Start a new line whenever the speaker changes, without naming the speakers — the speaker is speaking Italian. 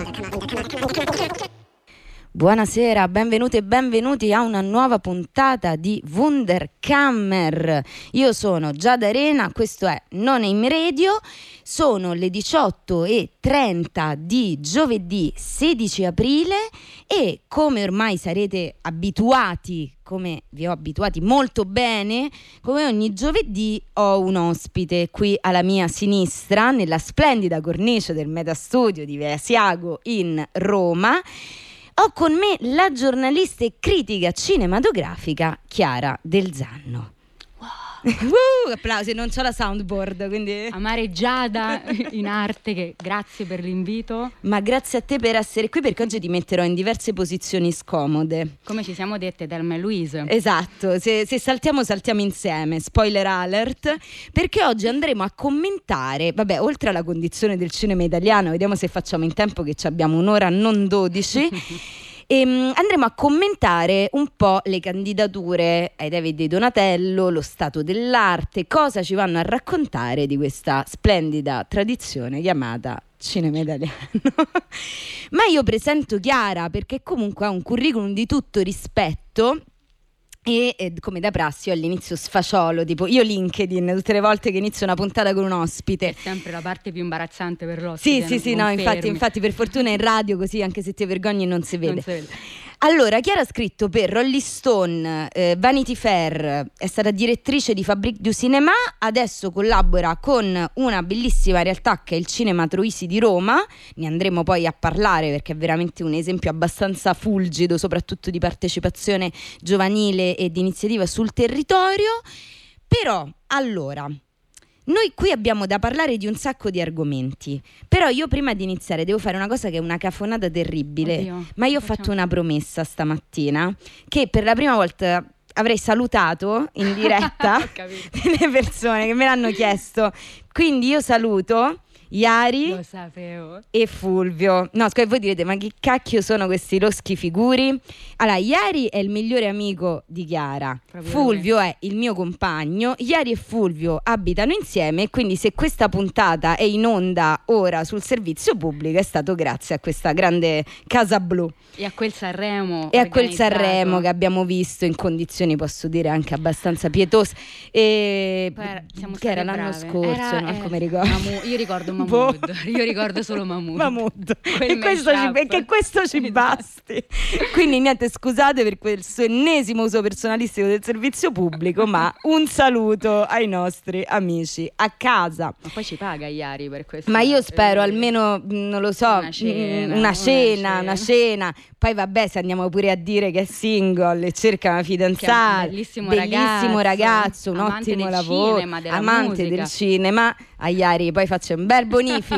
Buonasera, benvenute e benvenuti a una nuova puntata di Wunderkammer. Io sono Giada Arena, questo è Non-Name Radio, sono le 18:30 di giovedì 16 aprile e come ormai sarete abituati, come vi ho abituati molto bene, come ogni giovedì ho un ospite qui alla mia sinistra, nella splendida cornice del Metastudio di Via Asiago in Roma. Ho con me la giornalista e critica cinematografica Chiara Del Zanno. Applausi, non c'ho la soundboard, quindi
Amare Giada in arte, che grazie per l'invito.
Ma grazie a te per essere qui, perché oggi ti metterò in diverse posizioni scomode.
Come ci siamo dette Thelma e Louise.
Esatto, se saltiamo insieme, spoiler alert, perché oggi andremo a commentare, vabbè, oltre alla condizione del cinema italiano, vediamo se facciamo in tempo che ci abbiamo un'ora, non 12. E andremo a commentare un po' le candidature ai David di Donatello, lo stato dell'arte, cosa ci vanno a raccontare di questa splendida tradizione chiamata cinema italiano. Ma io presento Chiara perché comunque ha un curriculum di tutto rispetto. E come da prassi io all'inizio sfacciolo, tipo io LinkedIn tutte le volte che inizio una puntata con un ospite.
È sempre la parte più imbarazzante per l'ospite.
Sì, no, infatti per fortuna è in radio, così anche se ti vergogni non si vede.
Non si vede.
Allora, Chiara ha scritto per Rolling Stone, Vanity Fair, è stata direttrice di Fabrique du Cinéma, adesso collabora con una bellissima realtà che è il Cinema Troisi di Roma, ne andremo poi a parlare perché è veramente un esempio abbastanza fulgido, soprattutto di partecipazione giovanile e di iniziativa sul territorio. Però, allora, noi qui abbiamo da parlare di un sacco di argomenti, però io prima di iniziare devo fare una cosa che è una cafonata terribile.
Oddio,
ma io ho fatto una promessa stamattina che per la prima volta avrei salutato in diretta delle persone che me l'hanno chiesto, quindi io saluto Iari
Lo sapevo.
e Fulvio. No, scusa, voi direte, ma che cacchio sono questi loschi figuri? Allora, Iari è il migliore amico di Chiara,
Proprio
Fulvio è il mio compagno. Iari e Fulvio abitano insieme e quindi se questa puntata è in onda ora sul servizio pubblico è stato grazie a questa grande Casa Blu
E a quel Sanremo.
e a quel Sanremo che abbiamo visto in condizioni, posso dire, anche abbastanza pietose. E che era l'anno
brave.
scorso, no? Come ricordo.
Io ricordo Mahmood. Io ricordo solo Mahmood.
E che questo ci basti. Quindi niente, scusate per questo ennesimo uso personalistico del servizio pubblico, ma un saluto ai nostri amici a casa.
Ma poi ci paga Iari per questo.
Ma io spero almeno, non lo so, una cena. Poi vabbè, se andiamo pure a dire che è single e cerca una fidanzata,
bellissimo
ragazzo, un
amante
ottimo
del
lavoro,
cinema, della
amante
musica.
del cinema, a Iari poi faccio un bel bonifico